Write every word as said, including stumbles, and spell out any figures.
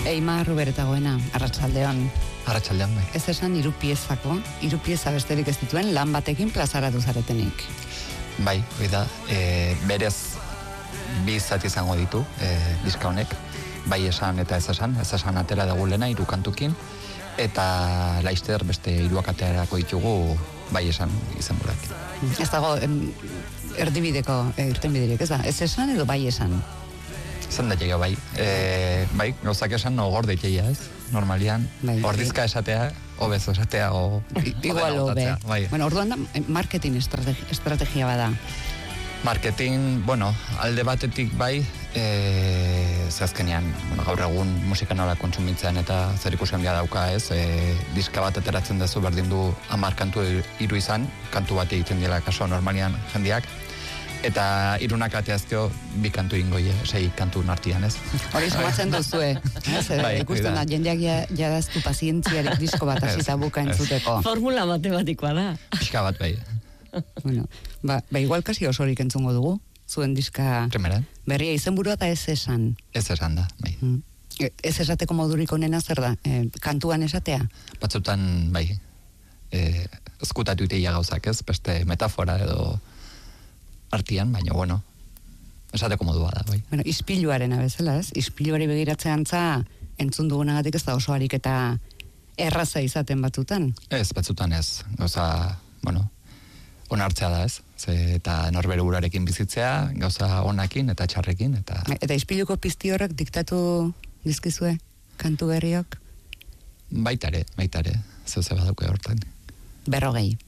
Eimar Ruberetagoena, arratsaldeon. Arratsaldean bai. Ez esan hiru piezako, hiru pieza besterik ez dituen lan batekin plazaratu zaretenik. Bai, hori da, e, berez bi zati izango ditu, e, diska honek, bai esan eta ez esan, ez esan atera dagulena hiru kantukin, eta laister beste hiruak aterako ditugu bai esan izenburuak. Ez dago em, erdibideko e, irtenbiderik, ez da? Ez esan edo bai esan? Zan da bai, e, bai, gauzak esan no gorde iteia, ez? Normalian, bai, ordizka esatea, hobezo esatea, o... Igual hobe. Bai. Bueno, orduan da, marketing estrategia, estrategia bada. Marketing, bueno, alde batetik bai, e, zehazkenean, bueno, gaur egun musika nola kontsumitzean eta zer ikusi handia dauka, ez? E, diska bat ateratzen dezu berdin du hamar kantu hiru izan, kantu bat egiten dela kaso normalian jendiak, eta irunak ateazkeo bi kantu ingoie, sei kantu nartian, ez? Hori somatzen duzue, ez? Bai, ikusten da, jendeak jadaztu pazientziarik disko bat hasita buka entzuteko. Formula matematikoa da. Pixka bat bai. Bueno, ba, ba igual kasi osorik entzungo dugu, zuen diska Primera. berria izenburua eta ez esan. Ez esan da, bai. Mm. Ez esateko modurik onena zer da, e, kantuan esatea? Batzutan, bai, e, ezkutatu iteia gauzak, ez? Beste metafora edo artian, baina, bueno, esateko modua da, bai. Bueno, ispiluaren abezela, ez? Ispiluari begiratzean za, entzun dugunagatik ez da oso harik eta erraza izaten batzutan. Ez, batzutan ez. Gauza, bueno, onartzea da, ez? Ze, eta norbere urarekin bizitzea, gauza onakin eta txarrekin, eta... Eta ispiluko pizti horrek diktatu dizkizue, kantu berriok? Baitare, baitare, zeu ze badauke hortan. Berrogei.